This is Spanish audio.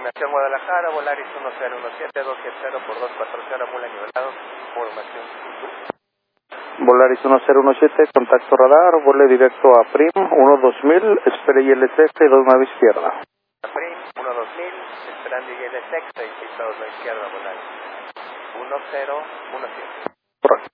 Aproximación Guadalajara, Volaris 1017, 270 por 240, mula nivelado, formación. Volaris 1017, contacto radar, vuele directo a Prim, 12000, espere IL-6 y 29 izquierda. Prim, 12000, esperando IL-6 y 2 izquierda, Volaris 1017. Correcto.